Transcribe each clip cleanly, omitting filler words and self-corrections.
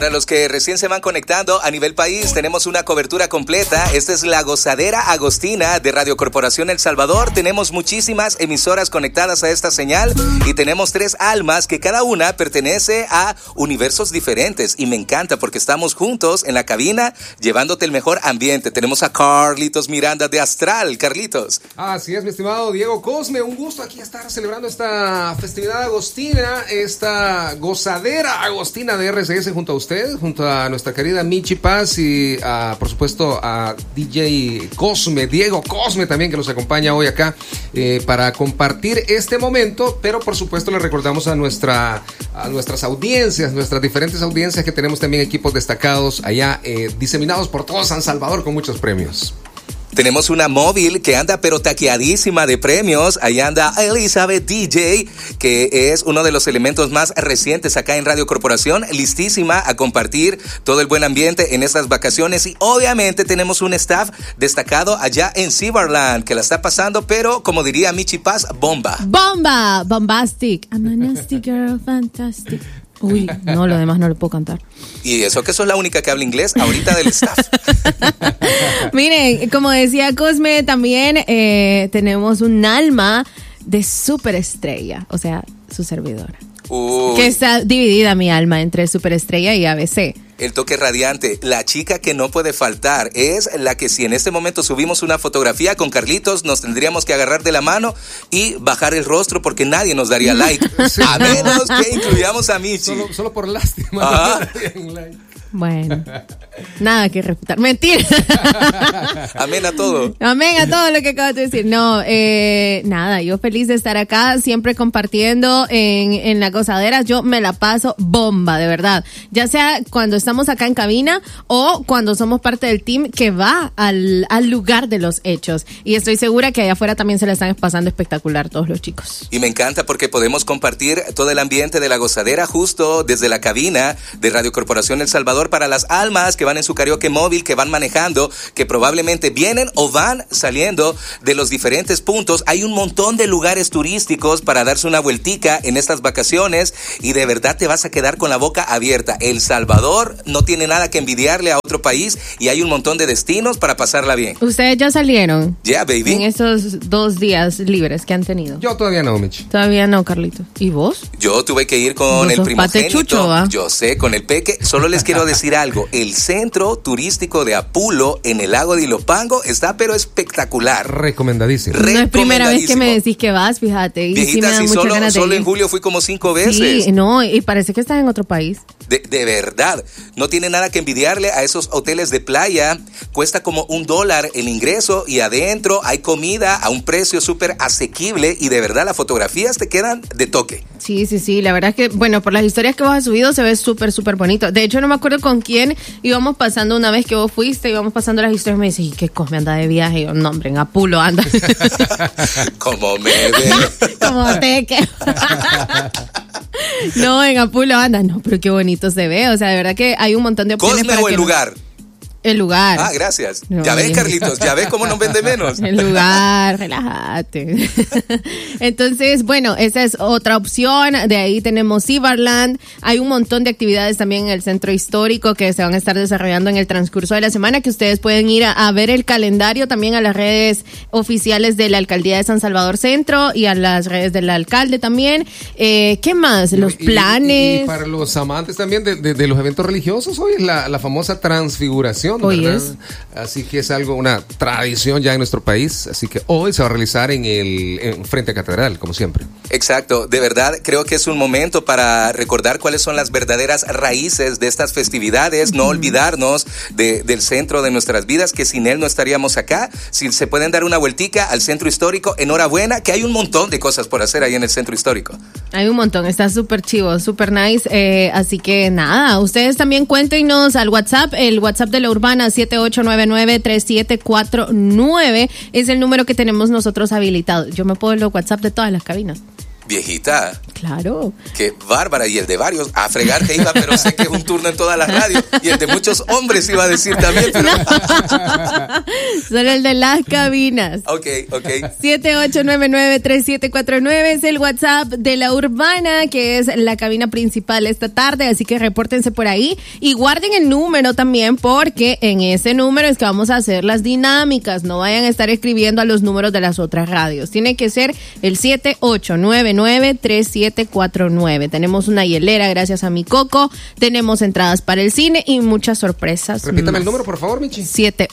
Para los que recién se van conectando, a nivel país tenemos una cobertura completa. Esta es la Gozadera Agostina de Radio Corporación El Salvador. Tenemos muchísimas emisoras conectadas a esta señal y tenemos 3 almas que cada una pertenece a universos diferentes. Y me encanta porque estamos juntos en la cabina llevándote el mejor ambiente. Tenemos a Carlitos Miranda de Astral. Carlitos. Así es, mi estimado Diego Cosme. Un gusto aquí estar celebrando esta festividad agostina, esta Gozadera Agostina de RCS junto a usted, junto a nuestra querida Michi Paz y por supuesto a DJ Cosme, Diego Cosme también, que nos acompaña hoy acá para compartir este momento. Pero por supuesto le recordamos a nuestras audiencias, nuestras diferentes audiencias, que tenemos también equipos destacados allá diseminados por todo San Salvador con muchos premios. Tenemos una móvil que anda pero taqueadísima de premios. Ahí anda Elizabeth DJ, que es uno de los elementos más recientes acá en Radio Corporación, listísima a compartir todo el buen ambiente en estas vacaciones. Y obviamente tenemos un staff destacado allá en Cibarland que la está pasando, pero como diría Michi Paz, bomba. Bomba, bombastic. I'm a nasty girl, fantastic. Uy, no, lo demás no lo puedo cantar. Y eso que sos la única que habla inglés ahorita del staff. Miren, como decía Cosme, también tenemos un alma de superestrella, o sea, su servidora. Uy. Que está dividida mi alma entre superestrella y ABC. El toque radiante, la chica que no puede faltar, es la que si en este momento subimos una fotografía con Carlitos, nos tendríamos que agarrar de la mano y bajar el rostro porque nadie nos daría like, sí, a menos que incluyamos a Michi. Solo por lástima. Bueno, nada que refutar. Mentira. Amén a todo. Amén a todo lo que acabas de decir. No, nada, yo feliz de estar acá, siempre compartiendo en la gozadera. Yo me la paso bomba, de verdad. Ya sea cuando estamos acá en cabina o cuando somos parte del team que va al lugar de los hechos. Y estoy segura que allá afuera también se la están pasando espectacular todos los chicos. Y me encanta porque podemos compartir todo el ambiente de la gozadera justo desde la cabina de Radio Corporación El Salvador para las almas que van en su karaoke móvil, que van manejando, que probablemente vienen o van saliendo de los diferentes puntos. Hay un montón de lugares turísticos para darse una vueltica en estas vacaciones y de verdad te vas a quedar con la boca abierta. El Salvador no tiene nada que envidiarle a otro país y hay un montón de destinos para pasarla bien. ¿Ustedes ya salieron? Yeah, baby. En estos 2 días libres que han tenido. Yo todavía no, Mitch. Todavía no, Carlito. ¿Y vos? Yo tuve que ir con el primogénito. Chucho, yo sé, con el peque. Solo les quiero decir algo. El centro turístico de Apulo en el lago de Ilopango está pero espectacular. Recomendadísimo. No es primera vez que me decís que vas, fíjate. Y viejita, sí me da muchas ganas de solo ir. en julio fui como 5 veces. Sí, no, y parece que estás en otro país. De verdad, no tiene nada que envidiarle a esos hoteles de playa. Cuesta como $1 el ingreso y adentro hay comida a un precio súper asequible y de verdad las fotografías te quedan de toque. Sí, la verdad es que, bueno, por las historias que vos has subido se ve súper, súper bonito. De hecho, no me acuerdo con quién íbamos pasando una vez que vos fuiste, íbamos pasando las historias y me dices, ¿y qué Cosme anda de viaje? Y yo, no, hombre, en Apulo anda. Como me ve. Como te que... No, en Apulo anda. No, pero qué bonito se ve. O sea, de verdad que hay un montón de opciones. ¿Cosme o el lugar? El lugar. Ah, gracias. No, ya ves, Carlitos, ya ves cómo nos vende menos. El lugar, relájate. Entonces, bueno, esa es otra opción. De ahí tenemos Cibarland. Hay un montón de actividades también en el centro histórico que se van a estar desarrollando en el transcurso de la semana, que ustedes pueden ir a ver el calendario también a las redes oficiales de la Alcaldía de San Salvador Centro y a las redes del alcalde también. ¿Qué más? Los planes. Y para los amantes también de los eventos religiosos, hoy es la famosa transfiguración. Hoy es. Así que es una tradición ya en nuestro país. Así que hoy se va a realizar en frente a Catedral, como siempre. Exacto, de verdad creo que es un momento para recordar cuáles son las verdaderas raíces de estas festividades, no olvidarnos del centro de nuestras vidas, que sin él no estaríamos acá. Si se pueden dar una vueltica al centro histórico, enhorabuena, que hay un montón de cosas por hacer ahí en el centro histórico. Hay un montón, está súper chivo, súper nice, así que nada, ustedes también cuéntenos al WhatsApp, el WhatsApp de la Urbana 7899-3749 es el número que tenemos nosotros habilitado. Yo me puedo el WhatsApp de todas las cabinas. Viejita. Claro. Qué bárbara, y el de varios, a fregar que iba, pero sé que es un turno en todas las radios, y el de muchos hombres iba a decir también, pero... Solo el de las cabinas. Ok. 78993749 es el WhatsApp de La Urbana, que es la cabina principal esta tarde, así que repórtense por ahí y guarden el número también, porque en ese número es que vamos a hacer las dinámicas. No vayan a estar escribiendo a los números de las otras radios. Tiene que ser el 78993749. Tenemos una hielera gracias a mi Coco, tenemos entradas para el cine y muchas sorpresas. Repítame el número, por favor, Michi.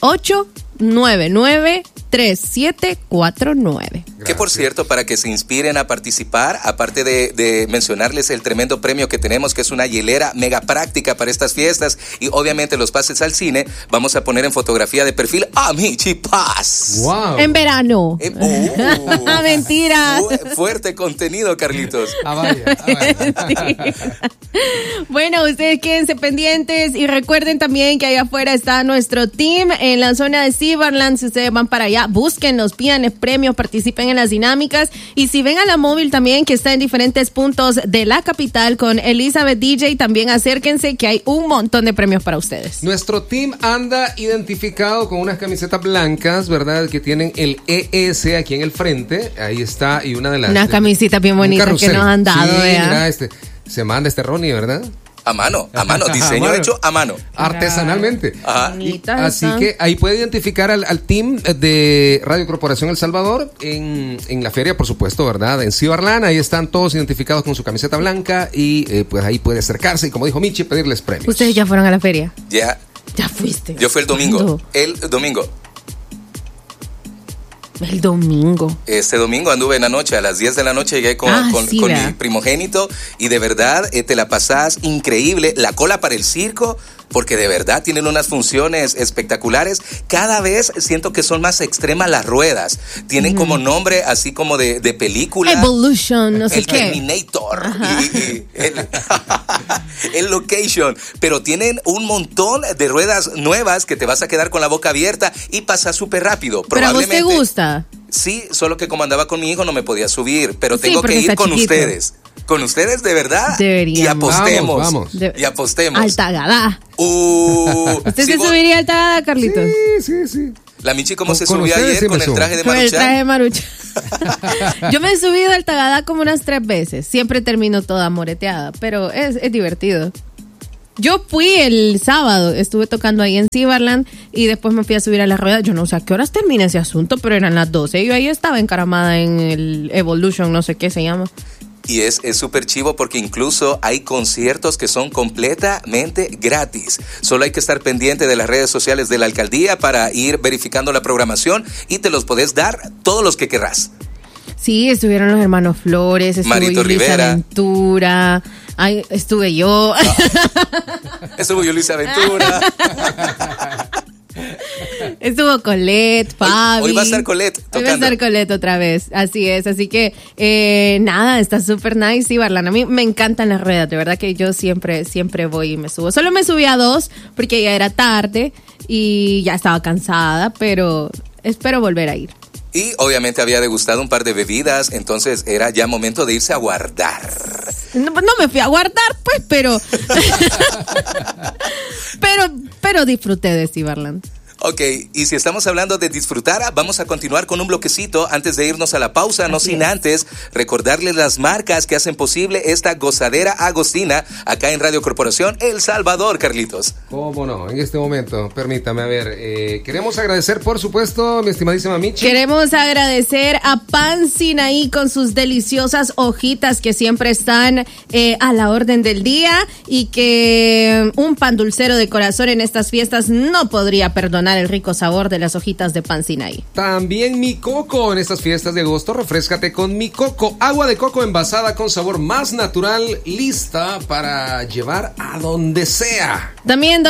78993749. Que por cierto, para que se inspiren a participar, aparte de mencionarles el tremendo premio que tenemos, que es una hielera mega práctica para estas fiestas, y obviamente los pases al cine, vamos a poner en fotografía de perfil a Michi Paz. Wow. En verano. Mentiras. Fuerte contenido, Carlitos. Vaya. Sí. Bueno, ustedes quédense pendientes y recuerden también que allá afuera está nuestro team en la zona de Cibarland. Si ustedes van para allá, búsquenlos, pidan premios, participen en las dinámicas, y si ven a la móvil también, que está en diferentes puntos de la capital con Elizabeth DJ, también acérquense, que hay un montón de premios para ustedes. Nuestro team anda identificado con unas camisetas blancas, ¿verdad? Que tienen el ES aquí en el frente. Ahí está, y una de las... Una camisita bien bonita que nos han dado, sí, ¿verdad? mira, se manda Ronnie, ¿verdad? A mano, diseño mano. hecho a mano. Artesanalmente. Ajá. Así que ahí puede identificar al team de Radio Corporación El Salvador en la feria, por supuesto, ¿verdad? En Cibarland, ahí están todos identificados con su camiseta blanca, y pues ahí puede acercarse y, como dijo Michi, pedirles premios. ¿Ustedes ya fueron a la feria? Ya. Ya fuiste. Yo fui el domingo. ¿Cuándo? El domingo. El domingo. Este domingo anduve en la noche, a las 10 de la noche llegué con sí, mi primogénito, y de verdad te la pasás increíble. La cola para el circo, porque de verdad tienen unas funciones espectaculares. Cada vez siento que son más extremas las ruedas. Tienen como nombre así como de película. Evolution, no sé el qué. Terminator y el Location. Pero tienen un montón de ruedas nuevas que te vas a quedar con la boca abierta y pasa súper rápido. ¿Pero a vos te gusta? Sí, solo que como andaba con mi hijo no me podía subir, pero Sí, tengo que ir con chiquito. ustedes. Con ustedes de verdad. Deberíamos. Y apostemos. Vamos. Y apostemos. Altagadá. ¿Usted sí, se subiría a Altagadá, Carlitos? Sí. La Michi, ¿cómo se Con subió ustedes ayer sí con me el subo. traje de Con el Maruchan? traje de Maruchan. Yo me he subido a Altagadá como unas 3 veces. Siempre termino toda moreteada, pero es divertido. Yo fui el sábado, estuve tocando ahí en Cibarland y después me fui a subir a la rueda. Yo no sé a qué horas termina ese asunto, pero eran las 12. Yo ahí estaba encaramada en el Evolution, no sé qué se llama. Y es súper chivo porque incluso hay conciertos que son completamente gratis. Solo hay que estar pendiente de las redes sociales de la alcaldía para ir verificando la programación, y te los podés dar todos los que querrás. Sí, estuvieron los hermanos Flores, estuvo Marito Yulisa Rivera. Aventura, estuve yo. Estuvo Yulisa Aventura. Estuvo Colette, Fabi. Hoy va a estar Colette Hoy va a tocando. estar Colette otra vez, así es. Así que, nada, está súper nice, Cibarland. A mí me encantan las ruedas, de verdad que yo siempre voy y me subo. Solo me subí a 2 porque ya era tarde y ya estaba cansada, pero espero volver a ir. Y obviamente había degustado un par de bebidas, entonces era ya momento de irse a guardar. No me fui a guardar, pues, pero pero disfruté de Cibarland. Ok, y si estamos hablando de disfrutar, vamos a continuar con un bloquecito antes de irnos a la pausa, no sin antes recordarles las marcas que hacen posible esta gozadera agostina acá en Radio Corporación El Salvador, Carlitos. ¿Cómo no? En este momento, permítame, a ver, queremos agradecer, por supuesto, mi estimadísima Michi. Queremos agradecer a Pan Sinaí con sus deliciosas hojitas que siempre están a la orden del día, y que un pan dulcero de corazón en estas fiestas no podría perdonar el rico sabor de las hojitas de Pan Sinaí. También Mi Coco, en estas fiestas de agosto, refréscate con Mi Coco, agua de coco envasada con sabor más natural, lista para llevar a donde sea. También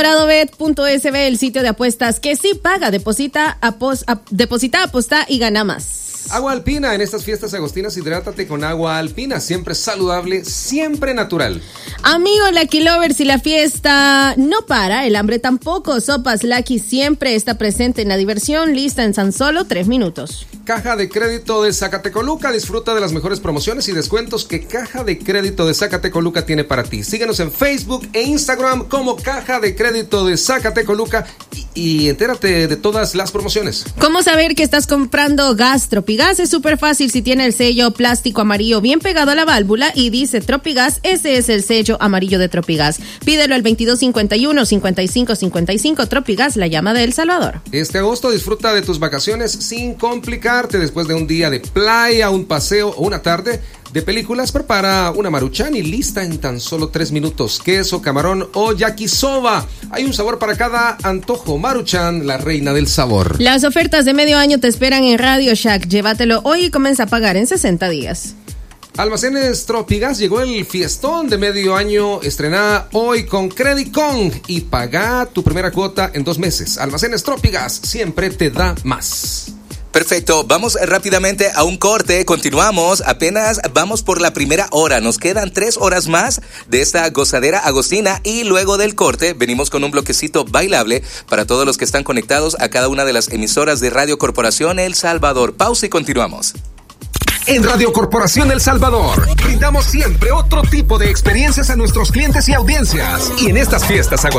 doradobet.sb, el sitio de apuestas que sí paga, deposita, aposta y gana más. Agua Alpina, en estas fiestas agostinas, hidrátate con agua Alpina, siempre saludable, siempre natural. Amigos Lucky Lovers, si la fiesta no para, el hambre tampoco. Sopas Lucky siempre está presente en la diversión, lista en tan solo 3 minutos. Caja de Crédito de Zacatecoluca, disfruta de las mejores promociones y descuentos que Caja de Crédito de Zacatecoluca tiene para ti. Síguenos en Facebook e Instagram como Caja de Crédito de Zacatecoluca y entérate de todas las promociones. ¿Cómo saber que estás comprando gas Tropigas? Es súper fácil si tiene el sello plástico amarillo bien pegado a la válvula y dice Tropigas, ese es el sello amarillo de Tropigas. Pídelo al 2251-5555. Tropigas, la llama de El Salvador. Este agosto disfruta de tus vacaciones sin complicarte. Después de un día de playa, un paseo o una tarde de películas, prepara una Maruchan y lista en tan solo 3 minutos. Queso, camarón o yakisoba. Hay un sabor para cada antojo. Maruchan, la reina del sabor. Las ofertas de medio año te esperan en Radio Shack. Llévatelo hoy y comienza a pagar en 60 días. Almacenes Tropigas, llegó el fiestón de medio año. Estrena hoy con Credicon y paga tu primera cuota en 2 meses. Almacenes Tropigas, siempre te da más. Perfecto, vamos rápidamente a un corte, continuamos, apenas vamos por la primera hora, nos quedan 3 horas más de esta gozadera agostina y luego del corte venimos con un bloquecito bailable para todos los que están conectados a cada una de las emisoras de Radio Corporación El Salvador. Pausa y continuamos. En Radio Corporación El Salvador brindamos siempre otro tipo de experiencias a nuestros clientes y audiencias. Y en estas fiestas agostinas